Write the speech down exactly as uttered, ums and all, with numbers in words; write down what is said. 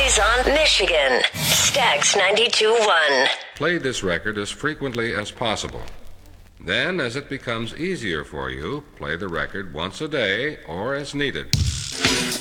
Stacy's on Michigan. Stax ninety-two point one. Play this record as frequently as possible. Then, as it becomes easier for you, play the record once a day or as needed.